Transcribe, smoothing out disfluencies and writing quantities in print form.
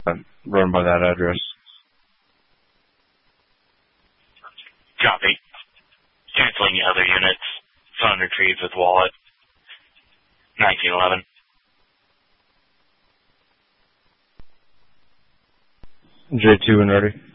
run by that address. Copy. Canceling other units. Phone retrieved with wallet. 1911. J2 and ready.